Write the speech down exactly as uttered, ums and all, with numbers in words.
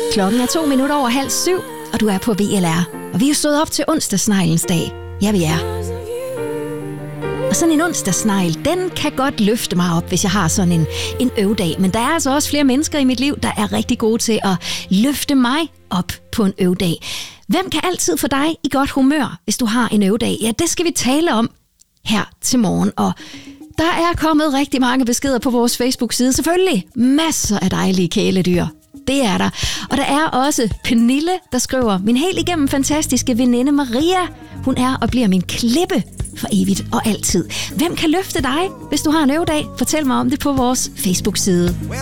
Klokken er to minutter over halv syv, og du er på V L R. Og vi er stået op til onsdagsneglens dag. Ja, vi er. Og sådan en onsdagsnegl, den kan godt løfte mig op, hvis jeg har sådan en, en øvdag. Men der er altså også flere mennesker i mit liv, der er rigtig gode til at løfte mig op på en øvdag. Hvem kan altid få dig i godt humør, hvis du har en øvdag? Ja, det skal vi tale om her til morgen. Og der er kommet rigtig mange beskeder på vores Facebook-side. Selvfølgelig masser af dejlige kæledyr. Det er der. Og der er også Pernille, der skriver, min helt igennem fantastiske veninde Maria. Hun er og bliver min klippe for evigt og altid. Hvem kan løfte dig, hvis du har en øvedag? Fortæl mig om det på vores Facebook-side.